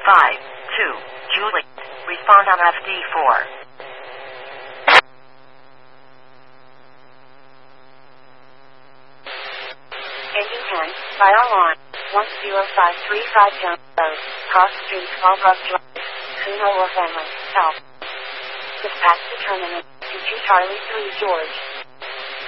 Julie. Respond on FD4. Engine 10, fire on. 10535 John Road, Cross Street, Fallbrook Drive, Kuno or Family. Help. Dispatch to terminate. 22 Charlie 3 George.